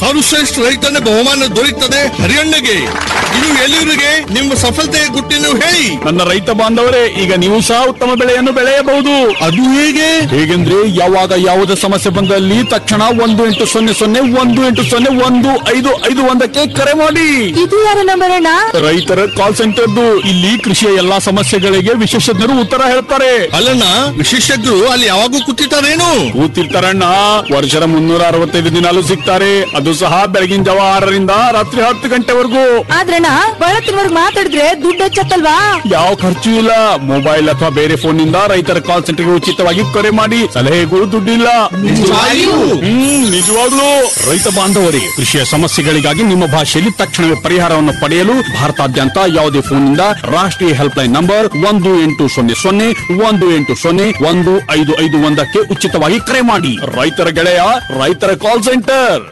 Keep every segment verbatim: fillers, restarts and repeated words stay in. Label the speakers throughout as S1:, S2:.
S1: ಸರ್ವಶ್ರೇಷ್ಠ ರೈತನ ಬಹುಮಾನ ದೊರೆಯುತ್ತದೆ ಹರಿಯಣ್ಣಗೆ. ಇದು ಎಲ್ಲಿವರಿಗೆ ನಿಮ್ಮ ಸಫಲತೆಯ ಗುಟ್ಟಿನ ಹೇಳಿ.
S2: ನನ್ನ ರೈತ ಬಾಂಧವರೇ, ಈಗ ನೀವು ಸಹ ಉತ್ತಮ ಬೆಳೆಯನ್ನು ಬೆಳೆಯಬಹುದು.
S1: ಅದು ಹೇಗೆ?
S2: ಹೇಗೆಂದ್ರೆ ಯಾವಾಗ ಯಾವುದೇ ಸಮಸ್ಯೆ ಬಂದಲ್ಲಿ ತಕ್ಷಣ ಒಂದು ಎಂಟು ಸೊನ್ನೆ ಸೊನ್ನೆ ಒಂದು ಎಂಟು ಸೊನ್ನೆ ಒಂದು ಐದು ಐದು ಒಂದಕ್ಕೆ ಕರೆ ಮಾಡಿ.
S3: ಇದು ಯಾರ ನಂಬರ್ ಅಣ್ಣ?
S2: ರೈತರ ಕಾಲ್ ಸೆಂಟರ್ದು. ಇಲ್ಲಿ ಕೃಷಿಯ ಎಲ್ಲಾ ಸಮಸ್ಯೆಗಳಿಗೆ ವಿಶೇಷಜ್ಞರು ಉತ್ತರ ಹೇಳ್ತಾರೆ.
S1: ಅಲ್ಲಣ್ಣ, ವಿಶೇಷಜ್ಞರು ಅಲ್ಲಿ ಯಾವಾಗೂ ಕೂತಿರ್ತಾರೇನು?
S2: ಕೂತಿರ್ತಾರಣ್ಣ. ವರ್ಷದ ಮುನ್ನೂರ ಅರವತ್ತೈದು ದಿನಾಲು ಸಿಗ್ತಾರೆ. ಅದು ಸಹ ಬೆಳಗಿನ ಜಾವ ಆರರಿಂದ ರಾತ್ರಿ ಹತ್ತು ಗಂಟೆವರೆಗೂ.
S3: ಆದ್ರಣ್ಣ ಬಳತ್ತಿನವರ್ಗ್ ಮಾತಾಡಿದ್ರೆ ದುಡ್ಡು ಹೆಚ್ಚತ್ತಲ್ವಾ?
S2: ಯಾವ ಖರ್ಚು ಇಲ್ಲ. ಮೊಬೈಲ್ ಅಥವಾ ಬೇರೆ ಫೋನ್ ನಿಂದ ರೈತರ ಕಾಲ್ ಸೆಂಟರ್ಗೆ ಉಚಿತವಾಗಿ ಕರೆ ಮಾಡಿ. ಸಲಹೆಗೂ ದುಡ್ಡಿಲ್ಲ. ಹ್ಮ್ ನಿಜವಾಗ್ಲೂ. ರೈತ ಬಾಂಧವರೇ, ಕೃಷಿಯ ಸಮಸ್ಯೆಗಳಿಗಾಗಿ ನಿಮ್ಮ ಭಾಷೆಯಲ್ಲಿ ತಕ್ಷಣವೇ ಪರಿಹಾರವನ್ನು ಪಡೆಯಲು ಭಾರತಾದ್ಯಂತ ಯಾವುದೇ ಫೋನ್ ನಿಂದ ರಾಷ್ಟ್ರೀಯ ಹೆಲ್ಪ್ ಲೈನ್ ನಂಬರ್ ಒಂದು ಎಂಟು ಸೊನ್ನೆ ಸೊನ್ನೆ ಒಂದು ಎಂಟು ಸೊನ್ನೆ ಒಂದು ಐದು ಐದು ಒಂದಕ್ಕೆ ಉಚಿತವಾಗಿ ಕರೆ ಮಾಡಿ. ರೈತರ ಗೆಳೆಯ ರೈತರ ಕಾಲ್ ಸೆಂಟರ್.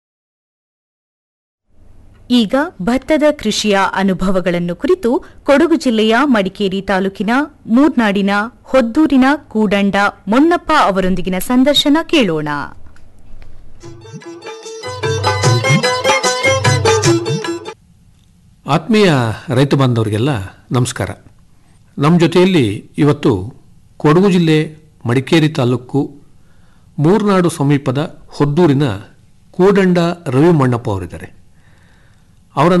S4: ಈಗ ಭತ್ತದ ಕೃಷಿಯ ಅನುಭವಗಳನ್ನು ಕುರಿತು ಕೊಡಗು ಜಿಲ್ಲೆಯ ಮಡಿಕೇರಿ ತಾಲೂಕಿನ ಮೂರ್ನಾಡಿನ ಹೊದ್ದೂರಿನ ಕೂಡಂಡ ಮೊನ್ನಪ್ಪ ಅವರೊಂದಿಗಿನ ಸಂದರ್ಶನ ಕೇಳೋಣ.
S5: ಆತ್ಮೀಯ ರೈತ ಬಾಂಧವರಿಗೆಲ್ಲ ನಮಸ್ಕಾರ. ನಮ್ಮ ಜೊತೆಯಲ್ಲಿ ಇವತ್ತು ಕೊಡಗು ಜಿಲ್ಲೆ ಮಡಿಕೇರಿ ತಾಲೂಕು ಮೂರ್ನಾಡು ಸಮೀಪದ ಹೊದ್ದೂರಿನ ಕೂಡಂಡ ರವಿ ಮಣ್ಣಪ್ಪ ಅವರಿದ್ದಾರೆ.